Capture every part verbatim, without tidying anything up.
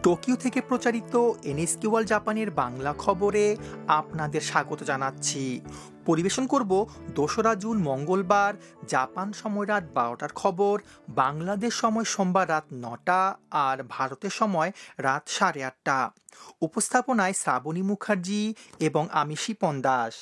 Tokyo থেকে প্রচারিত NSK world জাপানের বাংলা খবরে আপনাদের স্বাগত জানাচ্ছি। পরিবেশন করব দোসরা জুন মঙ্গলবার জাপান সময় রাত বারোটার খবর, বাংলাদেশ সময় সোমবার রাত নটা আর ভারতের সময় রাত সাড়ে আটটা। উপস্থাপনায় শ্রাবণী মুখার্জি এবং আমি শিপন দাস।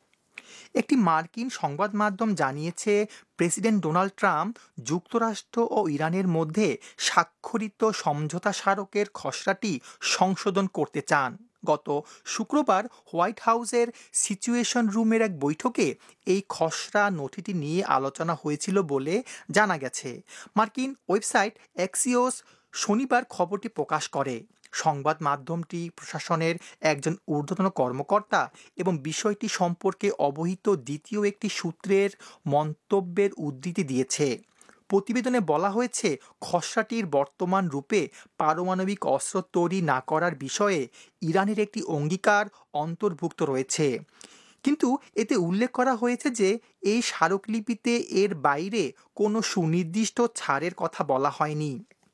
একটি মার্কিন সংবাদ মাধ্যম জানিয়েছে, প্রেসিডেন্ট ডোনাল্ড ট্রাম্প যুক্তরাষ্ট্র ও ইরানের মধ্যে স্বাক্ষরিত সমঝোতা স্মারকের খসড়াটি সংশোধন করতে চান। গত শুক্রবার হোয়াইট হাউসের সিচুয়েশন রুমের এক বৈঠকে এই খসড়া নথিটি নিয়ে আলোচনা হয়েছিল বলে জানা গেছে। মার্কিন ওয়েবসাইট এক্সিওস শনিবার খবরটি প্রকাশ করে। সংবাদ মাধ্যমটি প্রশাসনের একজন ঊর্ধ্বতন কর্মকর্তা এবং বিষয়টি সম্পর্কে অবহিত দ্বিতীয় একটি সূত্রের মন্তব্যের উদ্ধৃতি দিয়েছে। প্রতিবেদনে বলা হয়েছে, খসড়াটির বর্তমান রূপে পারমাণবিক অস্ত্র তৈরি না করার বিষয়ে ইরানের একটি অঙ্গীকার অন্তর্ভুক্ত রয়েছে, কিন্তু এতে উল্লেখ করা হয়েছে যে এই স্মারকলিপিতে এর বাইরে কোনো সুনির্দিষ্ট ছাড়ের কথা বলা হয়নি।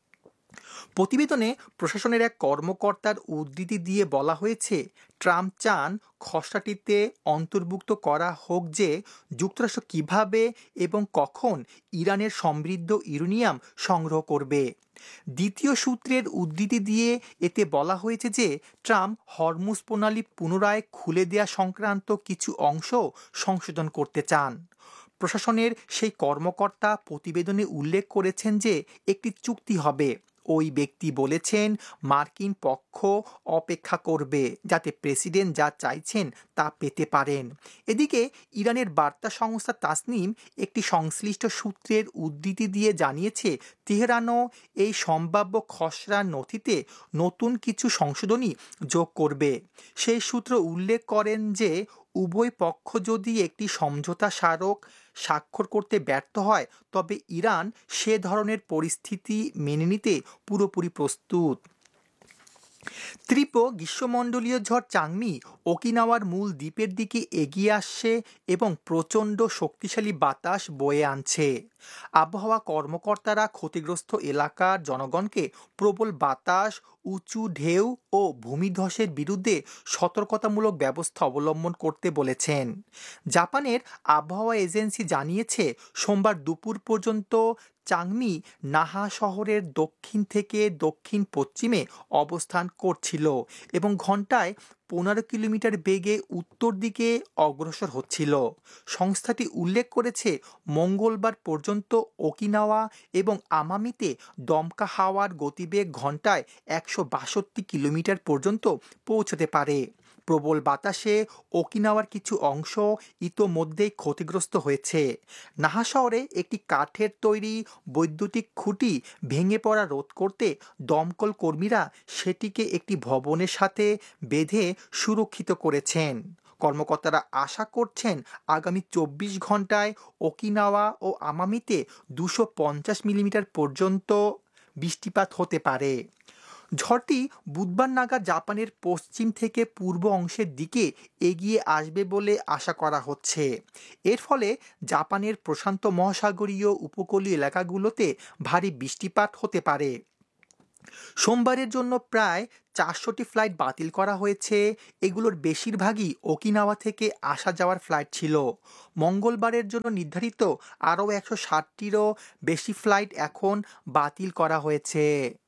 প্রতিবেদনে প্রশাসনের এক কর্মকর্তার উদ্ধৃতি দিয়ে বলা হয়েছে, ট্রাম্প চান খসড়াটিতে অন্তর্ভুক্ত করা হোক যে যুক্তরাষ্ট্র কিভাবে এবং কখন ইরানের সমৃদ্ধ ইউরেনিয়াম সংগ্রহ করবে। দ্বিতীয় সূত্রের উদ্ধৃতি দিয়ে এতে বলা হয়েছে যে ট্রাম্প হরমুজ প্রণালী পুনরায় খুলে দেয়া সংক্রান্ত কিছু অংশ সংশোধন করতে চান। প্রশাসনের সেই কর্মকর্তা প্রতিবেদনে উল্লেখ করেছেন যে একটি চুক্তি হবে। ওই ব্যক্তি বলেছেন, মার্কিন পক্ষ অপেক্ষা করবে যাতে প্রেসিডেন্ট যা চাইছেন তা পেতে পারেন। এদিকে ইরানের বার্তা সংস্থা তাসনিম একটি সংশ্লিষ্ট সূত্রের উদ্ধৃতি দিয়ে জানিয়েছে, তেহরানও এই সম্ভাব্য খসড়ার নথিতে নতুন কিছু সংশোধনী যোগ করবে। সেই সূত্র উল্লেখ করেন যে উভয় পক্ষ যদি একটি সমঝোতা স্মারক স্বাক্ষর করতে ব্যর্থ হয় তবে ইরান সে ধরনের পরিস্থিতি মেনে নিতে পুরোপুরি প্রস্তুত। তীব্র গ্রীষ্মমণ্ডলীয় ঝড় চাংমি ওকিনাওয়ার মূল দ্বীপের দিকে এগিয়ে আসছে এবং প্রচণ্ড শক্তিশালী বাতাস বয়ে আনছে। আবহাওয়া কর্মকর্তারা ক্ষতিগ্রস্ত এলাকার জনগণকে প্রবল বাতাস, উঁচু ঢেউ ও ভূমিধসের বিরুদ্ধে সতর্কতামূলক ব্যবস্থা অবলম্বন করতে বলেছেন। জাপানের আবহাওয়া এজেন্সি জানিয়েছে, সোমবার দুপুর পর্যন্ত চাংমি নাহা শহরের দক্ষিণ থেকে দক্ষিণ পশ্চিমে অবস্থান করছিল এবং ঘন্টায় পনেরো কিলোমিটার বেগে উত্তর দিকে অগ্রসর হচ্ছিল। সংস্থাটি উল্লেখ করেছে, মঙ্গলবার পর্যন্ত ওকিনাওয়া এবং আমামিতে দমকা হাওয়ার গতিবেগ ঘন্টায় একশো বাষট্টি কিলোমিটার পর্যন্ত পৌঁছতে পারে। প্রবল বাতাসে ওকিনাওয়ার কিছু অংশ ইতোমধ্যেই ক্ষতিগ্রস্ত হয়েছে। নাহা শহরে একটি কাঠের তৈরি বৈদ্যুতিক খুঁটি ভেঙে পড়া রোধ করতে দমকল কর্মীরা সেটিকে একটি ভবনের সাথে বেঁধে সুরক্ষিত করেছেন। কর্মকর্তারা আশা করছেন, আগামী চব্বিশ ঘন্টায় ওকিনাওয়া ও আমামিতে দুশো পঞ্চাশ মিলিমিটার পর্যন্ত বৃষ্টিপাত হতে পারে। ঝড়টি বুধবার নাগাদ জাপানের পশ্চিম থেকে পূর্ব অংশের দিকে এগিয়ে আসবে বলে আশা করা হচ্ছে। এর ফলে জাপানের প্রশান্ত মহাসাগরীয় উপকূলীয় এলাকাগুলোতে ভারী বৃষ্টিপাত হতে পারে। সোমবারের জন্য প্রায় চারশোটি ফ্লাইট বাতিল করা হয়েছে। এগুলোর বেশিরভাগই ওকিনাওয়া থেকে আসা যাওয়ার ফ্লাইট ছিল। মঙ্গলবারের জন্য নির্ধারিত আরও একশো ষাটটিরও বেশি ফ্লাইট এখন বাতিল করা হয়েছে।